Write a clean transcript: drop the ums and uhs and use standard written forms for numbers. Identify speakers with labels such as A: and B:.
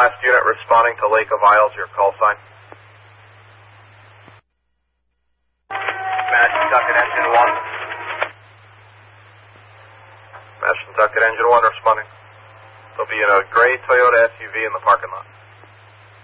A: last unit responding to Lake of Isles, your call sign.
B: Smash Nantucket Engine 1.
A: Smash Nantucket Engine 1 responding. There'll be a gray Toyota SUV in the parking lot.